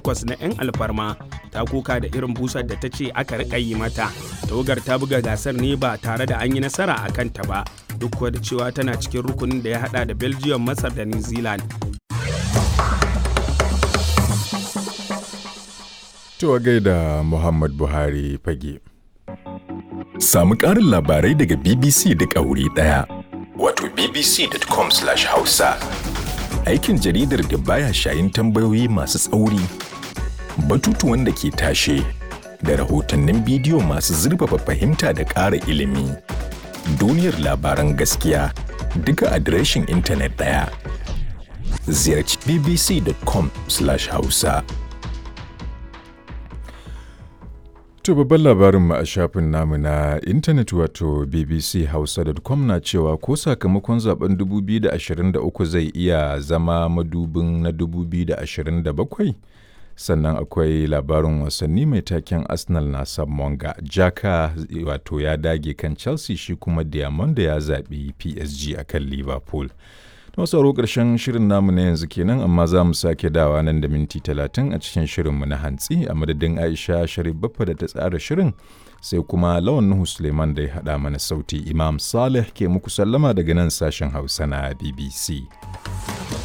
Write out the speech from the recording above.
takwas na 'yan alfarma ta koka da irin busar da ta ce aka riƙa yi mata. Tawagar ta buga gasar ne ba tare da an yi nasara a kanta ba, duk kuwa da cewa tana cikin rukunin da ya hada da Belgium, Masar da New Zealand. To gaida Muhammad Buhari fage. Samu ƙarin labarai daga BBC duk a wuri ɗaya. Wato bbc.com/hausa. Aikin jaridar da baya shayin tambayoyi masu tsauri, batutuwan da ke tashe, da rahotannin bidiyo masu zurfafa fahimta da ƙara ilimi. Duniyar labaran gaskiya duka adireshin intanet ɗaya. Ziyarci bbc.com/hausa. To babban labarinmu a shafin namu na intanet wato bbchausa.com na cewa ko sakamakon zaben 2023 zai iya zama madubin na 2027. Sannan akwai labarin wasanni mai taken Arsenal na Samonga, Jaka wato ya dage kan Chelsea, shi kuma Diamond ya zaɓi PSG akan Liverpool. Masu ƙarshen shirin namu na yanzu kenan, amma za mu sake dawa nan da minti 30 a cikin shirinmu na hantsi a madadin Aisha Sharif Baffa da ta tsara shirin, sai kuma Lawan Nuhu Suleiman da ya haɗa mana sauti. Imam Saleh ke muku sallama daga nan sashen Hausa na BBC.